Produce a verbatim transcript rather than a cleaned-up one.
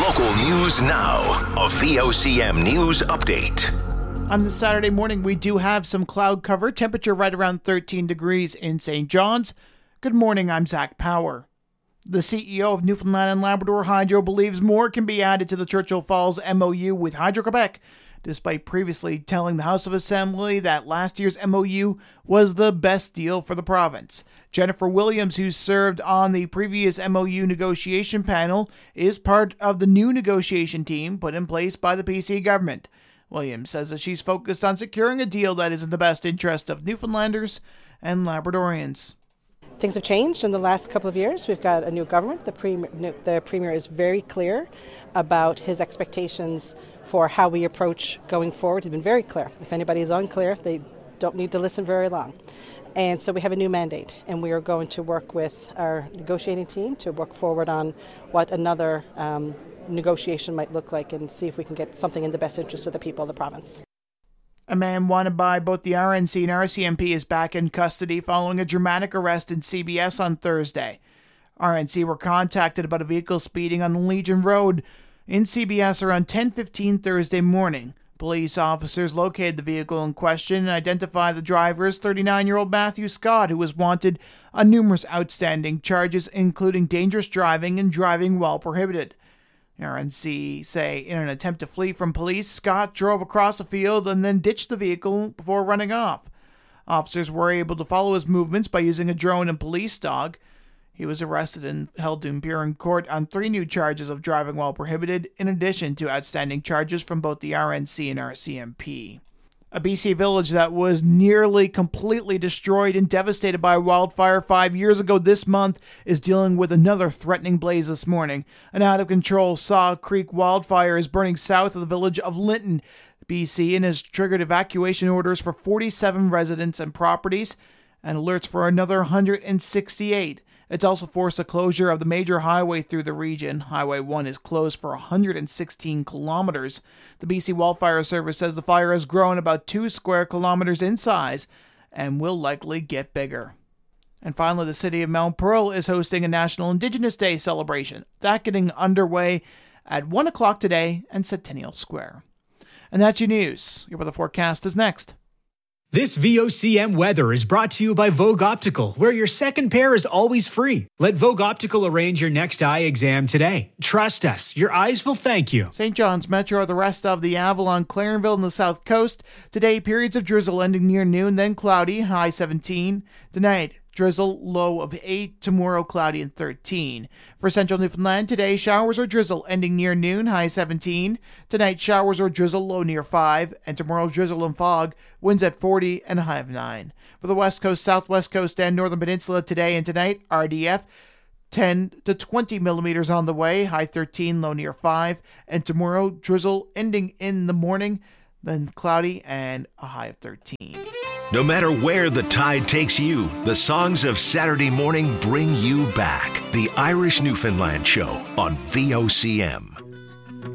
Local news now. A V O C M News Update. On this Saturday morning, we do have some cloud cover. Temperature right around thirteen degrees in Saint John's. Good morning, I'm Zach Power. The C E O of Newfoundland and Labrador Hydro believes more can be added to the Churchill Falls M O U with Hydro-Quebec, despite previously telling the House of Assembly that last year's M O U was the best deal for the province. Jennifer Williams, who served on the previous M O U negotiation panel, is part of the new negotiation team put in place by the P C government. Williams says that she's focused on securing a deal that is in the best interest of Newfoundlanders and Labradorians. Things have changed in the last couple of years. We've got a new government. The premier, the premier is very clear about his expectations for how we approach going forward. He's been very clear. If anybody is unclear, they don't need to listen very long. And so we have a new mandate, and we are going to work with our negotiating team to work forward on what another um, negotiation might look like and see if we can get something in the best interest of the people of the province. A man wanted by both the R N C and R C M P is back in custody following a dramatic arrest in C B S on Thursday. R N C were contacted about a vehicle speeding on Legion Road in C B S around ten fifteen Thursday morning. Police officers located the vehicle in question and identified the driver as thirty-nine-year-old Matthew Scott, who was wanted on numerous outstanding charges, including dangerous driving and driving while prohibited. R N C say in an attempt to flee from police, Scott drove across a field and then ditched the vehicle before running off. Officers were able to follow his movements by using a drone and police dog. He was arrested and held to appear in court on three new charges of driving while prohibited, in addition to outstanding charges from both the R N C and R C M P. A B C village that was nearly completely destroyed and devastated by a wildfire five years ago this month is dealing with another threatening blaze this morning. An out-of-control Saw Creek wildfire is burning south of the village of Linton, B C, and has triggered evacuation orders for forty-seven residents and properties and alerts for another one hundred sixty-eight. It's also forced a closure of the major highway through the region. Highway one is closed for one hundred sixteen kilometers. The B C Wildfire Service says the fire has grown about two square kilometers in size and will likely get bigger. And finally, the city of Mount Pearl is hosting a National Indigenous Day celebration. That getting underway at one o'clock today in Centennial Square. And that's your news. Your weather forecast is next. This V O C M weather is brought to you by Vogue Optical, where your second pair is always free. Let Vogue Optical arrange your next eye exam today. Trust us, your eyes will thank you. Saint John's Metro, the rest of the Avalon, Clarenville, and the South Coast. Today, periods of drizzle ending near noon, then cloudy, high seventeen. Tonight, drizzle, low of eight. Tomorrow, cloudy and thirteen. For central Newfoundland, today, showers or drizzle ending near noon, high seventeen. Tonight, showers or drizzle, low near five. And tomorrow, drizzle and fog, winds at forty and a high of nine. For the west coast, southwest coast, and northern peninsula today and tonight, R D F, ten to twenty millimeters on the way, high thirteen, low near five. And tomorrow, drizzle ending in the morning, then cloudy and a high of thirteen. No matter where the tide takes you, the songs of Saturday morning bring you back. The Irish Newfoundland Show on V O C M.